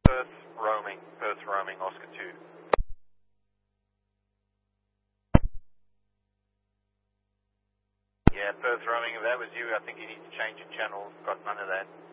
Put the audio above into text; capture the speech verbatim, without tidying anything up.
Perth roaming, Perth roaming, Oscar two. Yeah, Perth roaming, if that was you, I think you need to change your channel. Got none of that.